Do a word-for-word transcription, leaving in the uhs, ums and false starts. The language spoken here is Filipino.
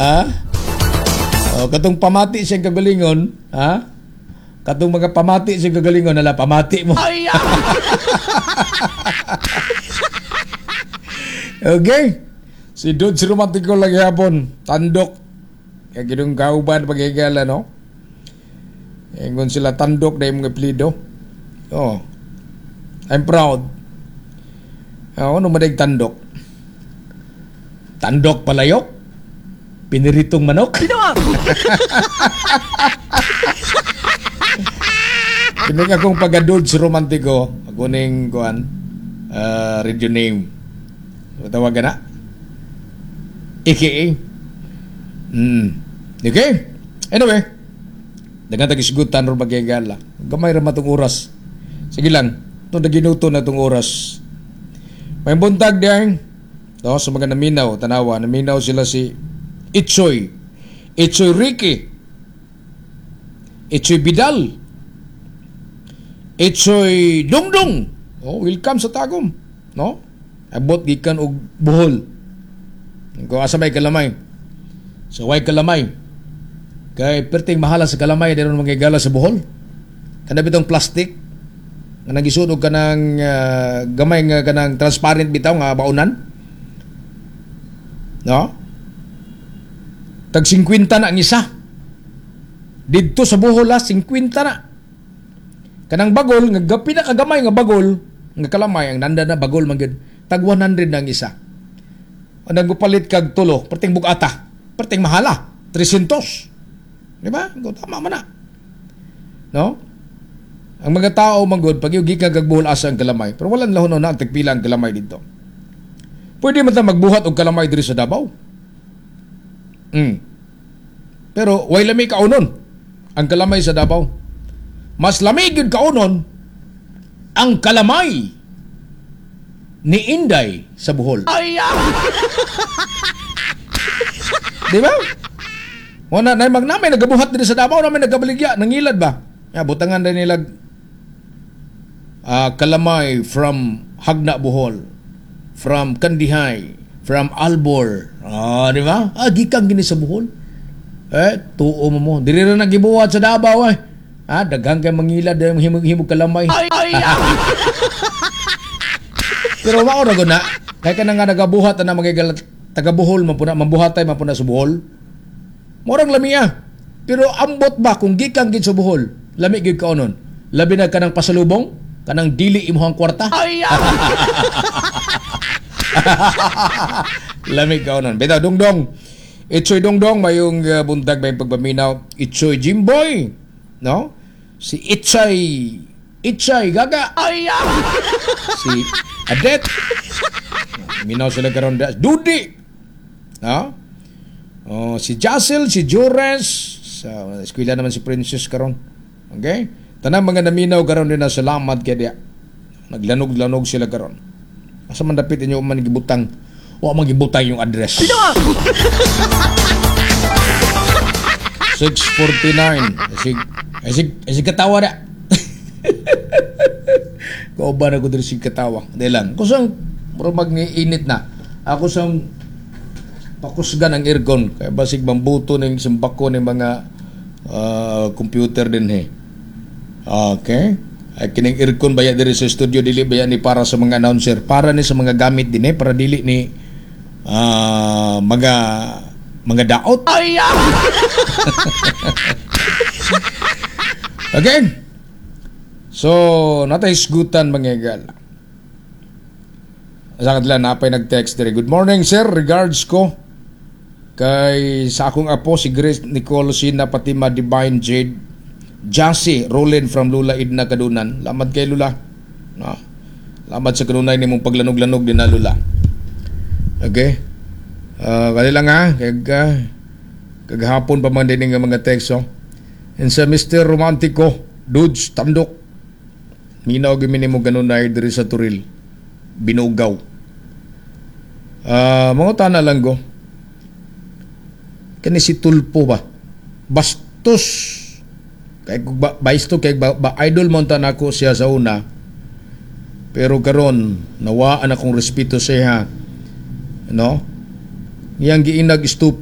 Ha? O, katong pamati siyang kagalingon, ha? Katong mga pamati siyang kagalingon, nala, pamati mo. Okay. Si Dude, si romantiko lagi hapon. Tandok. Kaya ginong kauban pagigala, no? Ingon sila tandok na yung mga plido. Oh. I'm proud. Oh, ano madag tandok? Tandok palayok? Piniritong manok? Kinig akong pagadod si romantiko. Ako ning kuan, uh, radio name. Tawagan na? A K A. Hmm. Okay? Anyway. Dagan tagisgutan ron magigala. Gamay ra matong oras. Sige lang. Ito na ginuto na itong oras. May buntag diyan. No, sa mga naminaw, tanawa, naminaw sila si Itchoy. Itchoy Ricky. Itchoy Bidal. Itchoy Dongdong. Oh, welcome sa Tagum. No? Abot gikan og Bohol. Kung asa may kalamay. So way kalamay. Kay perting mahala sa kalamay diron magigala sa Bohol. Kana bitong plastic nga nagisunog kanang uh, gamay nga kanang transparent bitaw nga baunan. No? Tag fifty na ang isa. Didto sa Bohol ha, fifty na. Kanang bagol nga gapi na kagamay nga bagol nga kalamay ang nanda na bagol man gyud. Tag one hundred na ang isa. O nagpalit kag tulo, perting bugata. Perting mahala, three hundred. Di ba? Tama man na. No? Ang mga tao manggod pag yung gikan kag Bohol asa ang kalamay. Pero walang lahon na ang tagpila ang kalamay dito. Pwede man ta magbuhat og kalamay diri sa Davao. Mm. Pero way lami kaunon ang kalamay sa Davao. Mas lamig yun kaunon ang kalamay ni Inday sa Bohol. Di ba? Wala na mag namin nagabuhat din sa Davao, namin nagabaligya, nangilad ba? Ya, butangan din nila uh, kalamay from Hagna Bohol, from Kandihay, from Albor. Ah, di ba? Ah, gikan gini sa Bohol. Eh, tuo mo mo. Diri ra nagibuhat sa Davao eh. Ah, daghang kay mangilad dahil himog-himog kalamay. Pero mao ra guna, kay kana nga nagabuhat na magigal taga Bohol man puna mambuhatay man puna sa Bohol. Murang lamiya. Pero ambot ba kung gikan gid sa Bohol, lami gid kaonon. Labi na kanang pasalubong, kanang dili imuhang kwarta. Lami kaonon. Bitaw dongdong. Itchoy Dongdong mayong uh, buntag may pagpaminaw. Itchoy Jimboy, no? Si Itchay Itchay Gaga. Si Adet. Minaw sila karon Dudi. No? Oh, si Jassel, si Jores, sa eskwela naman si Princess karon. Okay? Tanang mga naminaw karon din na salamat kay dia. Naglanog-lanog sila karon. Asa man dapit inyo man gibutang. Wa man gibutang yung address. six forty-nine. Asig asig asig katawa na. Kauban ako diri sig katawa. Dili lang. Kusang mura mag-init na. Ako sang pakusgan ang aircon kay basig mambuto ning simbako ning mga uh, computer din he. Okay? Ay kining aircon baya diri sa studio dili baya ni para sa mga announcer, para ni sa mga gamit din eh, para dili ni uh, mga mga daot. Okay? So, natay isgutan mga egal. Sa kanila napay nag-text diri. Good morning, sir. Regards ko kay sa akong apo si Grace Nicole Sina Patima Divine Jade Jassy Roland from Lula Idna Kadunan. Lamat kay Lula. No. Lamat sa kanunay nimong paglanog-lanog din na Lula. Okay? Uh, kanila nga kag uh, kaghapon pa man din nga mga text oh. And sa Mister Romantico Dudes Tandok minaw gimi nimo kanunay diri sa Turil Binugaw. Uh, mga tana lang go. Kani si Tulpo ba? Bastos. Kay ba, baisto kay ba, ba idol mo ta nako siya sa una. Pero karon nawaan akong respeto siya. No? Yang giinag